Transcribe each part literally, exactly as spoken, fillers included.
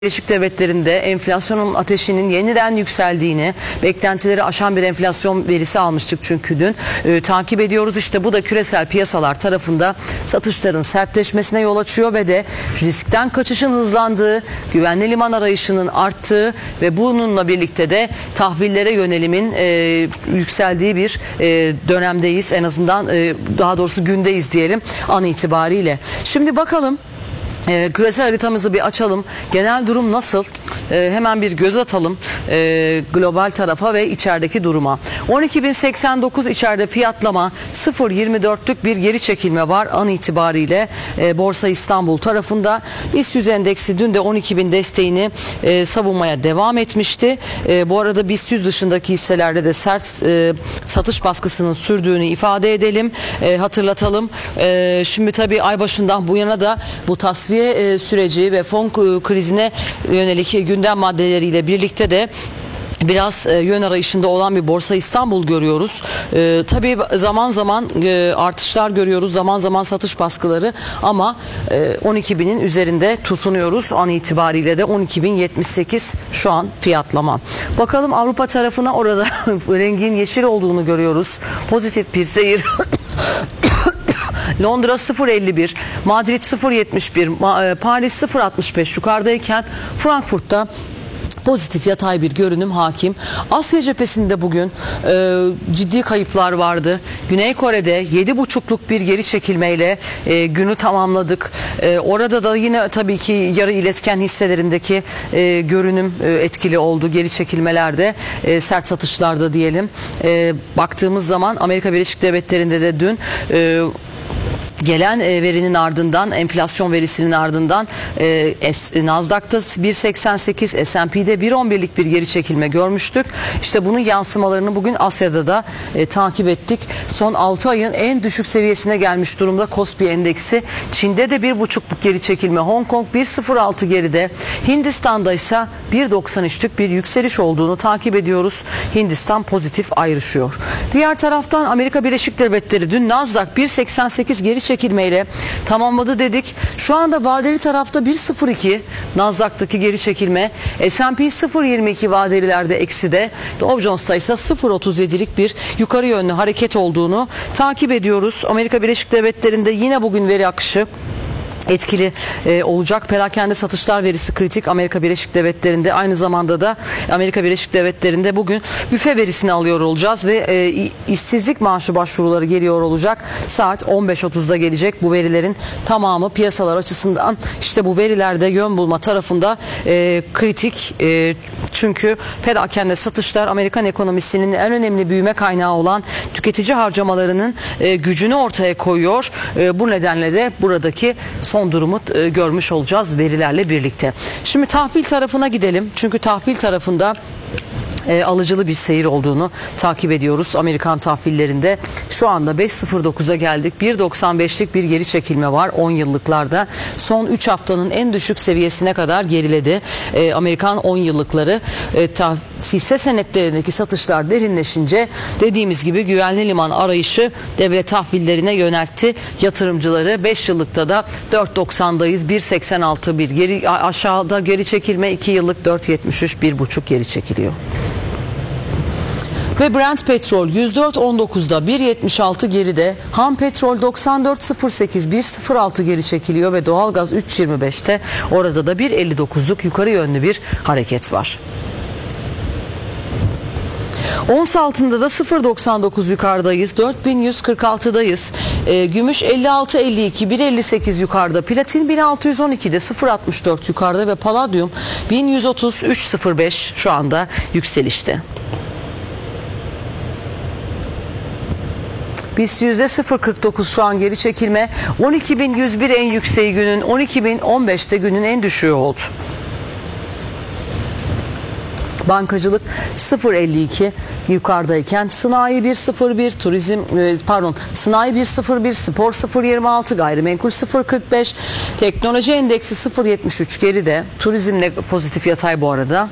Birleşik Devletleri'nde enflasyonun ateşinin yeniden yükseldiğini, beklentileri aşan bir enflasyon verisi almıştık çünkü dün. E, takip ediyoruz. İşte bu da küresel piyasalar tarafında satışların sertleşmesine yol açıyor ve de riskten kaçışın hızlandığı, güvenli liman arayışının arttığı ve bununla birlikte de tahvillere yönelimin e, yükseldiği bir e, dönemdeyiz. En azından e, daha doğrusu gündeyiz diyelim an itibariyle. Şimdi bakalım. E, küresel haritamızı bir açalım. Genel durum nasıl? E, hemen bir göz atalım e, global tarafa ve içerideki duruma. on iki bin seksen dokuz içeride fiyatlama, sıfır virgül yirmi dörtlük bir geri çekilme var an itibariyle e, Borsa İstanbul tarafında. BIST yüz endeksi dün de on iki bin desteğini e, savunmaya devam etmişti. E, bu arada BIST yüz dışındaki hisselerde de sert e, satış baskısının sürdüğünü ifade edelim. E, hatırlatalım. E, şimdi tabii ay başından bu yana da bu tasfiye süreci ve fon krizine yönelik gündem maddeleriyle birlikte de biraz e, yön arayışında olan bir Borsa İstanbul görüyoruz. E, tabii zaman zaman e, artışlar görüyoruz, zaman zaman satış baskıları ama e, on iki binin üzerinde tutunuyoruz. An itibariyle de on iki bin yetmiş sekiz şu an fiyatlama. Bakalım Avrupa tarafına, orada rengin yeşil olduğunu görüyoruz. Pozitif bir seyir. Londra sıfır virgül elli bir, Madrid sıfır virgül yetmiş bir, Paris sıfır virgül altmış beş yukarıdayken Frankfurt'ta pozitif yatay bir görünüm hakim. Asya cephesinde bugün e, ciddi kayıplar vardı. Güney Kore'de yedi buçukluk bir geri çekilmeyle e, günü tamamladık. E, orada da yine tabii ki yarı iletken hisselerindeki e, görünüm e, etkili oldu. Geri çekilmelerde, e, sert satışlarda diyelim. E, baktığımız zaman Amerika Birleşik Devletleri'nde de dün e, gelen verinin ardından, enflasyon verisinin ardından e, Nasdaq'ta bir virgül seksen sekiz, S and P'de bir virgül on birlik bir geri çekilme görmüştük. İşte bunun yansımalarını bugün Asya'da da e, takip ettik. Son altı ayın en düşük seviyesine gelmiş durumda Kospi endeksi. Çin'de de bir buçukluk geri çekilme, Hong Kong bir virgül sıfır altı geride, Hindistan'da ise bir virgül doksan üçlük bir yükseliş olduğunu takip ediyoruz. Hindistan pozitif ayrışıyor. Diğer taraftan Amerika Birleşik Devletleri dün Nasdaq bir virgül seksen sekiz geri çekilmeyle tamamladı dedik. Şu anda vadeli tarafta bir virgül sıfır iki Nasdaq'taki geri çekilme, S and P sıfır virgül yirmi iki vadelilerde ekside, Dow Jones'ta ise sıfır virgül otuz yedilik bir yukarı yönlü hareket olduğunu takip ediyoruz. Amerika Birleşik Devletleri'nde yine bugün veri akışı etkili e, olacak. Perakende satışlar verisi kritik Amerika Birleşik Devletleri'nde. Aynı zamanda da Amerika Birleşik Devletleri'nde bugün büfe verisini alıyor olacağız ve e, işsizlik maaşı başvuruları geliyor olacak. Saat on beş otuzda gelecek bu verilerin tamamı piyasalar açısından. İşte bu verilerde yön bulma tarafında e, kritik. E, çünkü perakende satışlar Amerikan ekonomisinin en önemli büyüme kaynağı olan tüketici harcamalarının e, gücünü ortaya koyuyor. E, bu nedenle de buradaki son durumu e, görmüş olacağız verilerle birlikte. Şimdi tahvil tarafına gidelim. Çünkü tahvil tarafında E, alıcılı bir seyir olduğunu takip ediyoruz. Amerikan tahvillerinde şu anda beş virgül sıfır dokuza geldik. bir virgül doksan beşlik bir geri çekilme var on yıllıklarda. Son üç haftanın en düşük seviyesine kadar geriledi. E, Amerikan on yıllıkları e, tah, hisse senetlerindeki satışlar derinleşince dediğimiz gibi güvenli liman arayışı devlet tahvillerine yöneltti yatırımcıları. beş yıllıkta da dört virgül doksandayız. bir virgül seksen altı bir geri aşağıda geri çekilme, iki yıllık dört virgül yetmiş üç, bir buçuk geri çekiliyor. Ve Brent petrol yüz dört virgül on dokuzda bir virgül yetmiş altı geride, ham petrol doksan dört virgül sıfır sekiz, bir virgül sıfır altı geri çekiliyor ve doğalgaz üç virgül yirmi beşte orada da bir virgül elli dokuzluk yukarı yönlü bir hareket var. Ons altında da sıfır virgül doksan dokuz yukarıdayız. dört bin yüz kırk altıdayız. E, gümüş elli altı elli iki, bir virgül elli sekiz yukarıda. Platin bin altı yüz on ikide, sıfır virgül altmış dört yukarıda ve paladyum bin yüz otuz, üç virgül sıfır beş şu anda yükselişte. BIST yüzde sıfır virgül kırk dokuz şu an geri çekilme. on iki bin yüz bir en yükseği günün, on iki bin on beşte günün en düşüğü oldu. Bankacılık sıfır virgül elli iki yukarıdayken sanayi bir virgül sıfır bir, turizm pardon sanayi bir virgül sıfır bir, spor sıfır virgül yirmi altı, gayrimenkul sıfır virgül kırk beş, teknoloji endeksi sıfır virgül yetmiş üç geride. Turizmle pozitif yatay bu arada.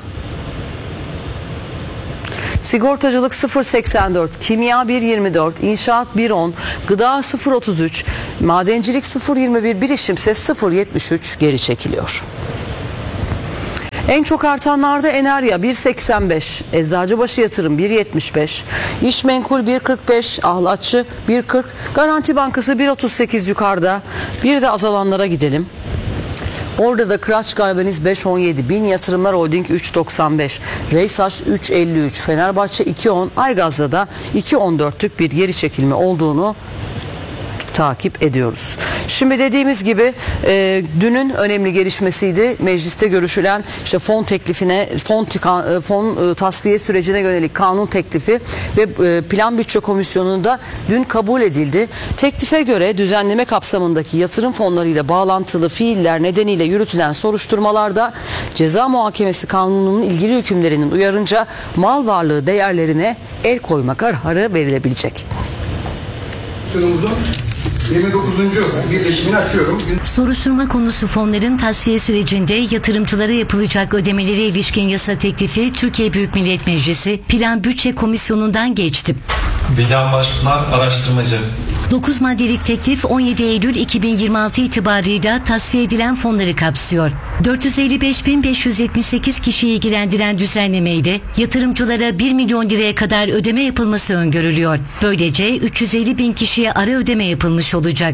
Sigortacılık sıfır virgül seksen dört, kimya bir virgül yirmi dört, inşaat bir virgül on, gıda sıfır virgül otuz üç, madencilik sıfır virgül yirmi bir, bilişimse sıfır virgül yetmiş üç geri çekiliyor. En çok artanlarda Enerya bir seksen beş, Eczacıbaşı Yatırım bir yetmiş beş, İşmenkul bir kırk beş, Ahlatçı bir kırk, Garanti Bankası bir otuz sekiz yukarıda. Bir de azalanlara gidelim. Orada da Kıraç Galvaniz beş on yedi, Bin Yatırımlar Holding üç doksan beş, Reysaş üç elli üç, Fenerbahçe iki on, Aygaz'da da iki on dörtlük bir geri çekilme olduğunu takip ediyoruz. Şimdi dediğimiz gibi e, dünün önemli gelişmesiydi. Mecliste görüşülen işte fon teklifine, fon, tika, fon e, tasfiye sürecine yönelik kanun teklifi ve e, Plan Bütçe Komisyonu'nda dün kabul edildi. Teklife göre düzenleme kapsamındaki yatırım fonlarıyla bağlantılı fiiller nedeniyle yürütülen soruşturmalarda ceza muhakemesi kanununun ilgili hükümlerinin uyarınca mal varlığı değerlerine el koyma kararı verilebilecek. Sunumuzun yirmi dokuzuncu birleşimini açıyorum. Soruşturma konusu fonların tasfiye sürecinde yatırımcılara yapılacak ödemelere ilişkin yasa teklifi Türkiye Büyük Millet Meclisi Plan Bütçe Komisyonu'ndan geçti. Bilen Başlar Araştırmacı. dokuz maddelik teklif on yedi Eylül iki bin yirmi altı itibarıyla tasfiye edilen fonları kapsıyor. dört yüz elli beş bin beş yüz yetmiş sekiz kişiyi ilgilendiren düzenlemeyle yatırımcılara bir milyon liraya kadar ödeme yapılması öngörülüyor. Böylece üç yüz elli bin kişiye ara ödeme yapılmış olacak.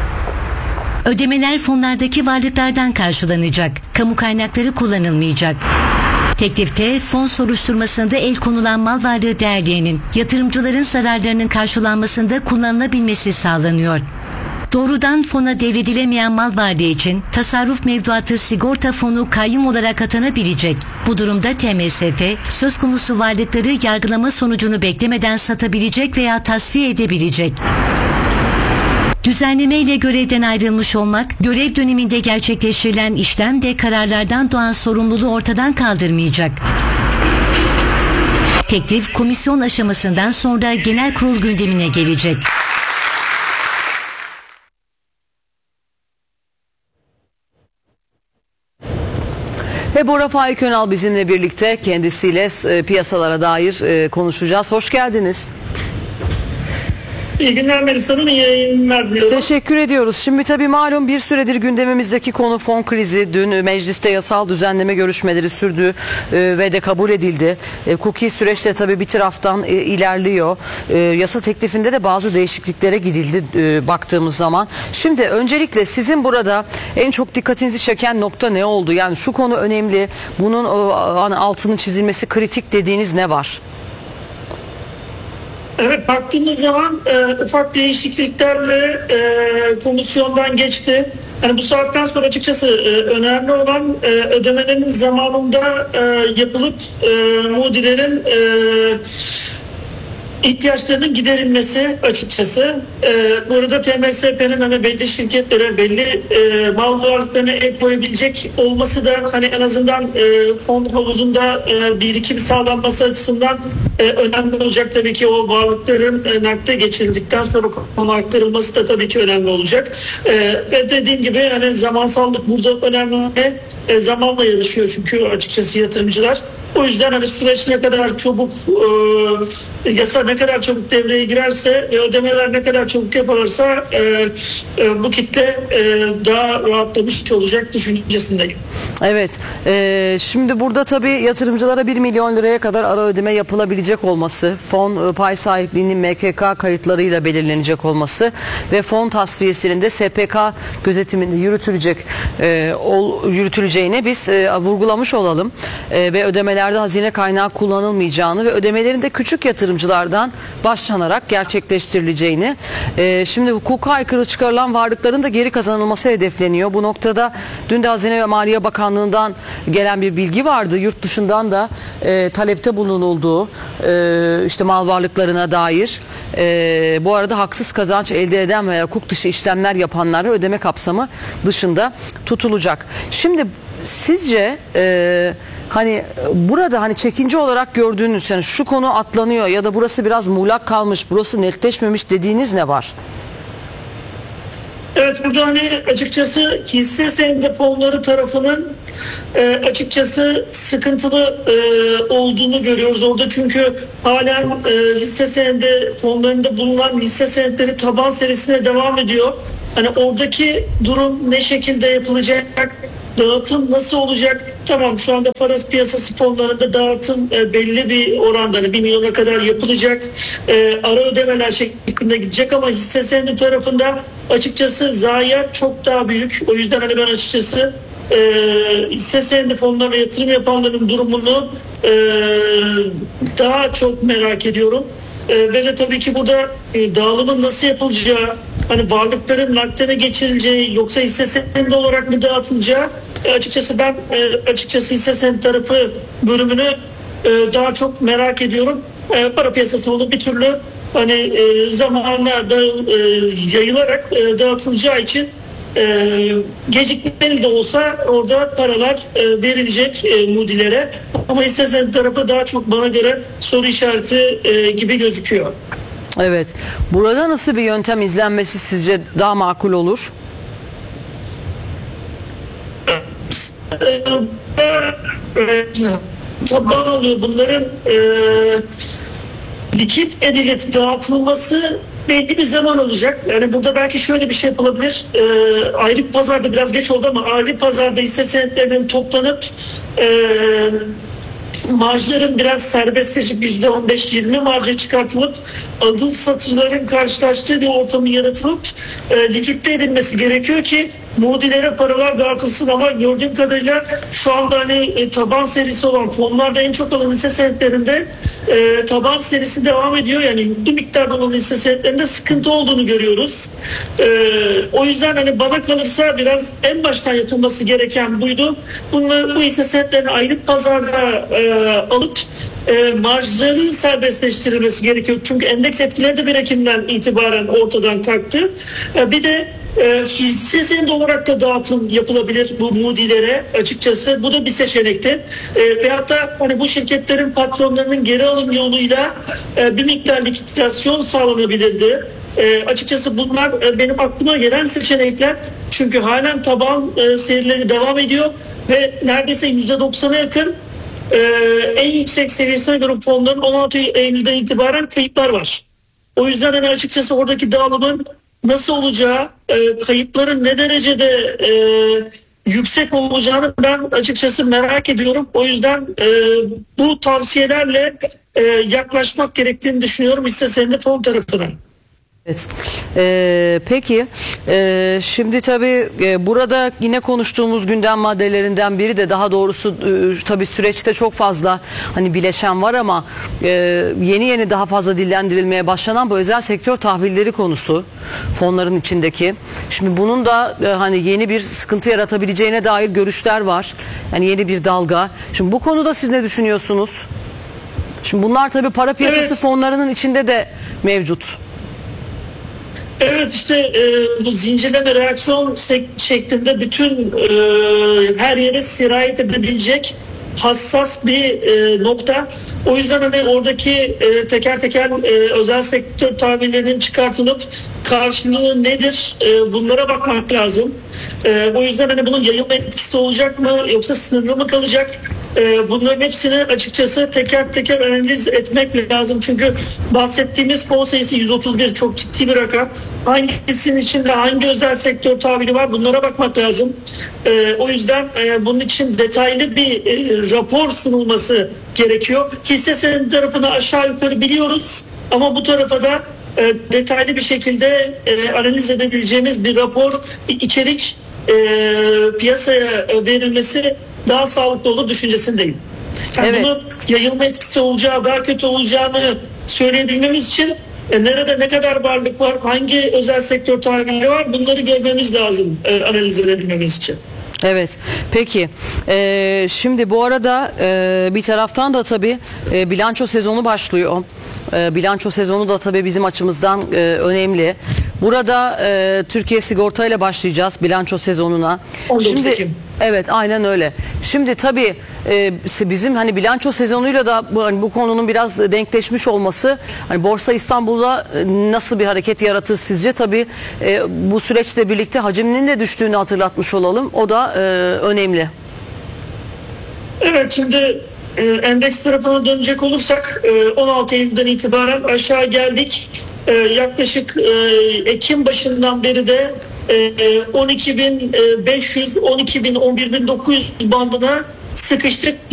Ödemeler fonlardaki varlıklardan karşılanacak. Kamu kaynakları kullanılmayacak. Teklifte fon soruşturmasında el konulan mal varlığı değerlerinin yatırımcıların zararlarının karşılanmasında kullanılabilmesi sağlanıyor. Doğrudan fona devredilemeyen mal varlığı için tasarruf mevduatı sigorta fonu kayyum olarak atanabilecek. Bu durumda T M S F söz konusu varlıkları yargılama sonucunu beklemeden satabilecek veya tasfiye edebilecek. Düzenleme ile görevden ayrılmış olmak, görev döneminde gerçekleştirilen işlem ve kararlardan doğan sorumluluğu ortadan kaldırmayacak. Teklif komisyon aşamasından sonra genel kurul gündemine gelecek. Ve Bora Faik Önal bizimle birlikte, kendisiyle e, piyasalara dair e, konuşacağız. Hoş geldiniz. İyi günler Melisa Hanım, iyi yayınlar diliyorum. Teşekkür ediyoruz. Şimdi tabii malum bir süredir gündemimizdeki konu fon krizi. Dün mecliste yasal düzenleme görüşmeleri sürdü e, ve de kabul edildi. E, hukuki süreçte tabii bir taraftan e, ilerliyor. E, yasa teklifinde de bazı değişikliklere gidildi e, baktığımız zaman. Şimdi öncelikle sizin burada en çok dikkatinizi çeken nokta ne oldu? Yani şu konu önemli, bunun o, hani altının çizilmesi kritik dediğiniz ne var? Evet, baktığımız zaman e, ufak değişikliklerle e, komisyondan geçti. Yani bu saatten sonra açıkçası e, önemli olan e, ödemelerin zamanında e, yapılıp e, mudilerin e, ihtiyaçlarının giderilmesi açıkçası. Ee, bu arada T M S F'nin hani belli şirketlere belli e, mal varlıklarına el koyabilecek olması da hani en azından e, fon havuzunda e, birikim sağlanması açısından e, önemli olacak. Tabii ki o varlıkların e, nakde geçirildikten sonra fona aktarılması da tabii ki önemli olacak. E, ve dediğim gibi hani zamansallık burada önemli. E, zamanla yarışıyor çünkü açıkçası yatırımcılar. O yüzden hani süreç ne kadar çabuk, e, yasa ne kadar çabuk devreye girerse ve ödemeler ne kadar çabuk yapılırsa e, e, bu kitle e, daha rahatlamış olacak düşüncesindeyim. Evet, e, şimdi burada tabii yatırımcılara bir milyon liraya kadar ara ödeme yapılabilecek olması, fon e, pay sahipliğinin M K K kayıtlarıyla belirlenecek olması ve fon tasfiyesinin de S P K gözetiminde yürütülecek e, ol, yürütüleceğini biz e, vurgulamış olalım e, ve ödemeler hazine kaynağı kullanılmayacağını ve ödemelerin de küçük yatırımcılardan başlanarak gerçekleştirileceğini, e, şimdi hukuka aykırı çıkarılan varlıkların da geri kazanılması hedefleniyor. Bu noktada dün de Hazine ve Maliye Bakanlığı'ndan gelen bir bilgi vardı. Yurt dışından da e, talepte bulunulduğu e, işte mal varlıklarına dair. E, bu arada haksız kazanç elde eden veya hukuk dışı işlemler yapanlara ödeme kapsamı dışında tutulacak. Şimdi sizce e, hani burada hani çekince olarak gördüğünüz, yani şu konu atlanıyor ya da burası biraz muğlak kalmış, burası netleşmemiş dediğiniz ne var? Evet, burada hani açıkçası hisse senedi fonları tarafının e, açıkçası sıkıntılı e, olduğunu görüyoruz orada. Çünkü halen e, hisse senedi fonlarında bulunan hisse senetleri taban serisine devam ediyor. Hani oradaki durum ne şekilde yapılacak, dağıtım nasıl olacak? tamam şu anda para piyasası fonlarında dağıtım e, belli bir oranda hani bir milyona kadar yapılacak. E, ara ödemeler şeklinde gidecek ama hisse senedi tarafında açıkçası zayiat çok daha büyük. O yüzden hani ben açıkçası e, hisse senedi fonlarına yatırım yapanların durumunu e, daha çok merak ediyorum. E, ve de tabii ki burada e, dağılımın nasıl yapılacağı, hani varlıkların nakdene geçirileceği yoksa hisse senedi olarak mı dağıtılacağı, e, açıkçası ben e, açıkçası hisse senedi tarafı bölümünü e, daha çok merak ediyorum. E, para piyasası onu bir türlü hani e, zamanla da, e, yayılarak e, dağıtılacağı için e, gecikmeli de olsa orada paralar e, verilecek e, mudilere. Ama hisse senedi tarafı daha çok bana göre soru işareti e, gibi gözüküyor. Evet. Burada nasıl bir yöntem izlenmesi sizce daha makul olur? Taban oluyor. Bunların e, likit edilip dağıtılması belli bir zaman olacak. Yani burada belki şöyle bir şey yapılabilir. E, ayrı bir pazarda biraz geç oldu ama ayrı bir pazarda hisse senetlerinin toplanıp e, marjların biraz serbestleşip yüzde on beş yirmi marja çıkartılıp alım satışların karşılaştığı bir ortamı yaratılıp e, likitte edilmesi gerekiyor ki mudilere paralar dağıtılsın. Ama gördüğüm kadarıyla şu anda hani e, taban serisi olan fonlarda en çok alan hisse senetlerinde e, taban serisi devam ediyor. Yani yüklü miktarda olan hisse senetlerinde sıkıntı olduğunu görüyoruz. E, o yüzden hani bana kalırsa biraz en baştan yapılması gereken buydu. Bunları, bu hisse senetlerini ayrı pazarda e, alıp e, marjların serbestleştirilmesi gerekiyor. Çünkü endeks etkileri de bir Ekim'den itibaren ortadan kalktı. E, bir de e, hisse senedi olarak da dağıtım yapılabilir bu mudilere açıkçası. Bu da bir seçenekti. E, veyahut da hani bu şirketlerin patronlarının geri alım yoluyla e, bir miktar likitasyon sağlanabilirdi. E, açıkçası bunlar e, benim aklıma gelen seçenekler. Çünkü halen taban e, serileri devam ediyor ve neredeyse yüzde doksana yakın Ee, en yüksek seviyesine göre fonların on altı Eylül'den itibaren kayıplar var. O yüzden hani açıkçası oradaki dağılımın nasıl olacağı, e, kayıpların ne derecede e, yüksek olacağını ben açıkçası merak ediyorum. O yüzden e, bu tavsiyelerle e, yaklaşmak gerektiğini düşünüyorum hisse senedi fon tarafına. Evet. Ee, peki ee, şimdi tabii e, burada yine konuştuğumuz gündem maddelerinden biri de daha doğrusu e, tabii süreçte çok fazla hani bileşen var ama e, yeni yeni daha fazla dillendirilmeye başlanan bu özel sektör tahvilleri konusu fonların içindeki. Şimdi bunun da e, hani yeni bir sıkıntı yaratabileceğine dair görüşler var. Yani yeni bir dalga. Şimdi bu konuda siz ne düşünüyorsunuz? Şimdi bunlar tabii para piyasası Evet. fonlarının içinde de mevcut. Evet işte e, bu zincirleme reaksiyon sek- şeklinde bütün e, her yere sirayet edebilecek hassas bir e, nokta. O yüzden hani oradaki e, teker teker e, özel sektör tahvillerinin çıkartılıp karşılığı nedir e, bunlara bakmak lazım. E, o yüzden hani bunun yayılma etkisi olacak mı yoksa sınırlı mı kalacak? E, bunların hepsini açıkçası teker teker analiz etmek lazım. Çünkü bahsettiğimiz fon sayısı yüz otuz bir çok ciddi bir rakam. Hangisinin içinde hangi özel sektör tahvili var bunlara bakmak lazım. E, o yüzden e, bunun için detaylı bir e, rapor sunulması gerekiyor. Hisse senedi tarafını aşağı yukarı biliyoruz ama bu tarafa da e, detaylı bir şekilde e, analiz edebileceğimiz bir rapor, bir içerik e, piyasaya verilmesi daha sağlıklı olur düşüncesindeyim. Yani Evet. bunun yayılma etkisi olacağı, daha kötü olacağını söyleyebilmemiz için e, nerede ne kadar varlık var, hangi özel sektör tahvilleri var bunları görmemiz lazım e, analiz edebilmemiz için. Evet. Peki. Ee, şimdi bu arada e, bir taraftan da tabii e, bilanço sezonu başlıyor. E, bilanço sezonu da tabii bizim açımızdan e, önemli. Burada e, Türkiye Sigorta ile başlayacağız bilanço sezonuna. on dokuz Şimdi Ekim. evet aynen öyle. Şimdi tabii e, bizim hani bilanço sezonuyla da bu, hani bu konunun biraz denkleşmiş olması hani Borsa İstanbul'da e, nasıl bir hareket yaratır sizce? Tabii e, bu süreçle birlikte hacminin de düştüğünü hatırlatmış olalım. O da e, önemli. Evet şimdi e, endeks tarafına dönecek olursak e, on altı Eylül'den itibaren aşağı geldik. E, yaklaşık e, Ekim başından beri de e, on iki bin beş yüz on iki bin on bir bin dokuz yüz bandına sıkıştık.